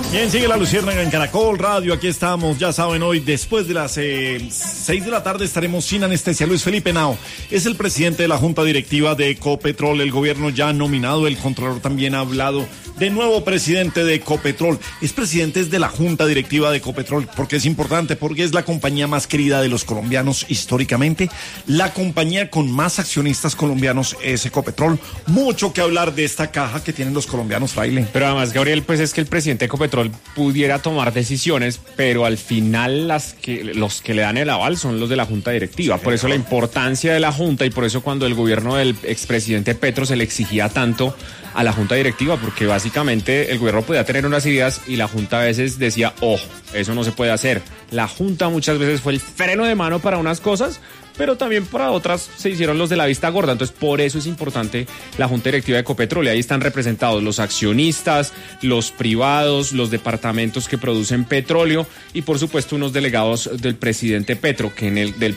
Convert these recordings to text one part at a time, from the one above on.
Bien, sigue la Luciérnaga en Caracol Radio, aquí estamos, ya saben, hoy después de las 6 de la tarde estaremos sin anestesia. Luis Felipe Henao es el presidente de la Junta Directiva de Ecopetrol, el gobierno ya ha nominado, el Contralor también ha hablado de nuevo presidente de Ecopetrol. Es presidente de la Junta Directiva de Ecopetrol, porque es importante, porque es la compañía más querida de los colombianos históricamente, la compañía con más accionistas colombianos es Ecopetrol. Mucho que hablar de esta caja que tienen los colombianos, Fraile. Pero además, Gabriel, pues es que el presidente de Ecopetrol pudiera tomar decisiones, pero al final los que le dan el aval son los de la Junta Directiva. Por eso la importancia de la Junta y por eso cuando el gobierno del expresidente Petro se le exigía tanto a la Junta Directiva, porque básicamente el gobierno podía tener unas ideas y la Junta a veces decía, ojo, eso no se puede hacer. La Junta muchas veces fue el freno de mano para unas cosas, pero también para otras se hicieron los de la vista gorda. Entonces, por eso es importante la Junta Directiva de Ecopetrol. Y ahí están representados los accionistas, los privados, los departamentos que producen petróleo y, por supuesto, unos delegados del presidente Petro, que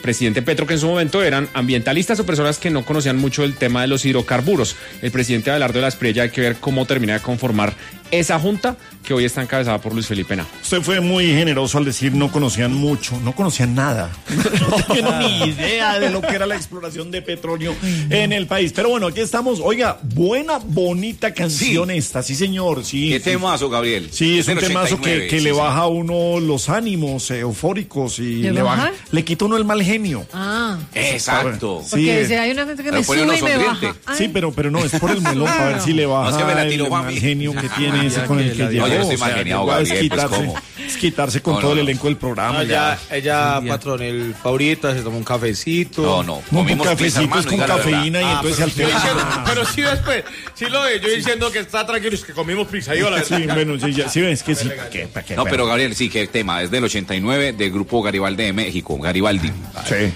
en su momento eran ambientalistas o personas que no conocían mucho el tema de los hidrocarburos. El presidente Abelardo de la Espriella, hay que ver cómo termina de conformar esa junta que hoy está encabezada por Luis Felipe Henao. Usted fue muy generoso al decir no conocían mucho, no conocían nada. No tenían ni idea de lo que era la exploración de petróleo en el país. Pero bueno, aquí estamos. Oiga, buena, bonita canción esta, sí señor. Sí, ¿qué temazo, Gabriel? Sí, es un temazo que le baja a uno los ánimos eufóricos y le quita a uno el mal genio. Ah, exacto. Porque si hay una gente que me sube y me baja. Sí, pero no, es por el melón, para ver si le baja el mal genio que tiene ese con el que llegó. Yo estoy mal geniado, Gabriel, pues ¿cómo? Es quitarse con todo el elenco del programa. Ella, patrón, el favorito, se toma un cafecito. No, comimos cafecitos con cafeína y entonces se altera. Pero sí después, sí lo ve, yo diciendo que está tranquilo, es que comimos pizza. Sí, bueno, sí ves que sí. No, pero Gabriel, sí, que el tema es del 89 del grupo Garibaldi de México, Garibaldi. Sí.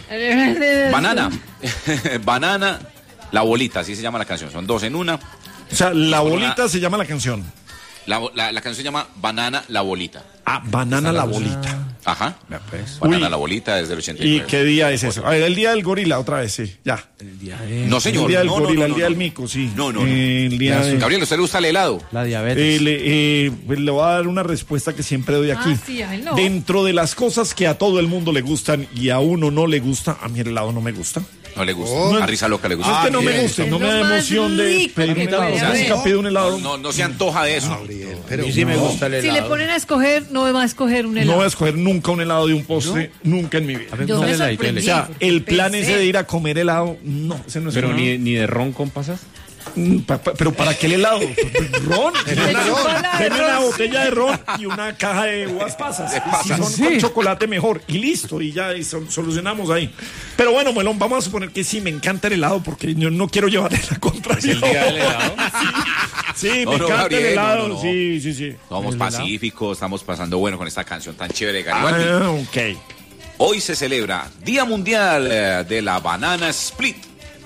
Banana, La Bolita, así se llama la canción, son dos en una. O sea, La Bolita se llama la canción. La canción se llama Banana, La Bolita. Ah, Banana, La Bolita. Ajá. Banana, La Bolita desde el 89. ¿Y qué día es eso? A ver, el día del gorila, otra vez, sí, ya. El día de... No, señor. El día del gorila, el día del mico, sí. No. El día de... Gabriel, ¿a usted le gusta el helado? La diabetes. Le voy a dar una respuesta que siempre doy aquí. Sí, no. Dentro de las cosas que a todo el mundo le gustan y a uno no le gusta, a mí el helado no me gusta. No le gusta. A Risa Loca le gusta. Es que no me gusta, no me da emoción de pedir un helado. Nunca pido un helado. No se antoja de eso. Pero sí me gusta el helado. Si le ponen a escoger, no va a escoger un helado. No voy a escoger nunca un helado de un postre, nunca en mi vida. Yo me sorprendí. O sea, el plan ese de ir a comer helado, no, ese no es. Pero ni de ron con pasas. Pero ¿para qué el helado? Ron. Deme una botella de ron y una caja de uvas pasas. Si son con chocolate, mejor. Y listo, y ya solucionamos ahí. Pero bueno, Melón, vamos a suponer que sí, me encanta el helado porque yo no quiero llevarle la contraria. ¿Es el día del helado? Sí, me encanta Gabriel, el helado. no. Sí. Somos pacíficos, estamos pasando bueno con esta canción tan chévere de Garibaldi. Ok. Hoy se celebra Día Mundial de la Banana Split.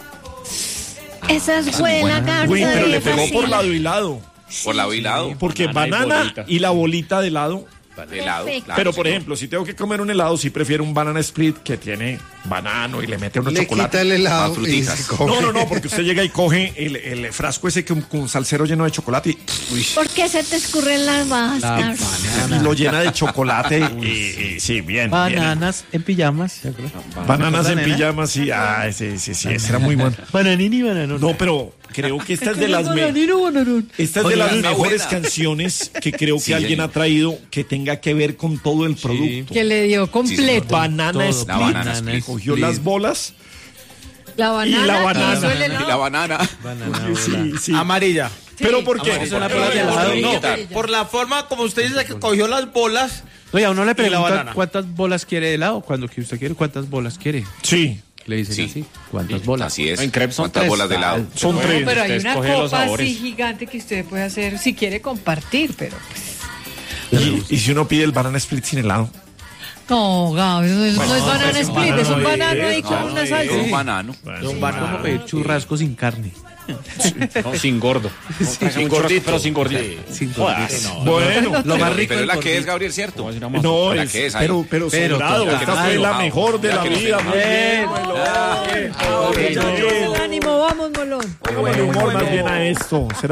Esa es buena, Carlos. Uy, pero le pegó por lado y lado. Por lado y lado. Porque banana y la bolita de helado. De helado. Claro, Pero, por ejemplo, si tengo que comer un helado, sí prefiero un banana split que tiene banano y le mete unos chocolate. Quita el helado. Más frutitas. No, porque usted llega y coge el frasco ese con salsero lleno de chocolate ¿Por qué se te escurren las bajas, y lo llena de chocolate. y sí, bien. Bananas en pijamas. Bananas en pijamas, sí. Sí, ese era muy bueno. Bananini, bananón. No, pero creo que esta es de las mejores canciones que creo que alguien ha traído que tenga que ver con todo el producto. Que le dio completo. Banana Split. La Banana Split. Cogió las bolas La banana. y la banana. Y la banana. Sí. Amarilla. ¿Pero por qué? Es una bola de helado. No, por la forma como usted dice que cogió las bolas. Oye, a uno le pregunta cuántas bolas quiere de helado. Cuando que usted quiere, ¿cuántas bolas quiere? Sí. Le dicen así. ¿Cuántas bolas? Así es. En crepes son ¿Cuántas 3. bolas de helado? Son No, 3. pero hay Usted una escoge los copa sabores. así gigante que usted puede hacer si quiere compartir, pero pues... ¿Y si uno pide el banana split sin helado? No, Gaby, no es banana split, es un banano ahí con una salsa. Es un banano. Un banano. Como pedir churrasco sin carne. No, sin gordo. Sin gordito. Pero sin gordito. Sin gordito. Bueno, Lo más rico Pero es la que gordito. es, Gabriel, ¿cierto? no, ¿La qué es ahí? pero sobrado. Esta fue la mejor de la vida. Muy bien. Ánimo, vamos, Molón. Póngale humor más bien a esto.